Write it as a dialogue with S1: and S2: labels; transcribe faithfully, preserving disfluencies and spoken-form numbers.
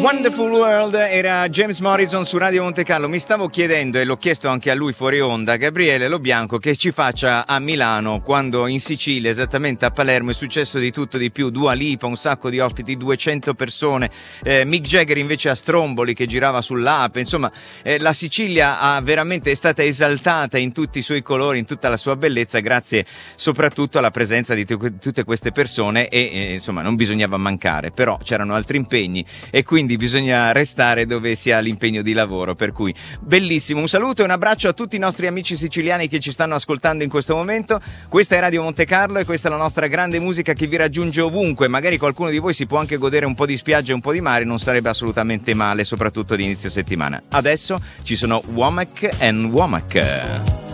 S1: Wonderful World era James Morrison su Radio Monte Carlo. Mi stavo chiedendo, e l'ho chiesto anche a lui fuori onda, Gabriele Lo Bianco, che ci faccia a Milano quando in Sicilia, esattamente a Palermo, è successo di tutto di più. Dua Lipa, un sacco di ospiti, duecento persone, eh, Mick Jagger invece a Stromboli che girava sull'Ape. Insomma, eh, la Sicilia ha veramente è stata esaltata in tutti i suoi colori, in tutta la sua bellezza, grazie soprattutto alla presenza di t- tutte queste persone e eh, insomma non bisognava mancare, però c'erano altri impegni e quindi bisogna restare dove si ha l'impegno di lavoro, per cui bellissimo. Un saluto e un abbraccio a tutti i nostri amici siciliani che ci stanno ascoltando in questo momento. Questa è Radio Monte Carlo e questa è la nostra grande musica che vi raggiunge ovunque. Magari qualcuno di voi si può anche godere un po' di spiaggia e un po' di mare, non sarebbe assolutamente male, soprattutto di inizio settimana. Adesso ci sono Womack and Womack.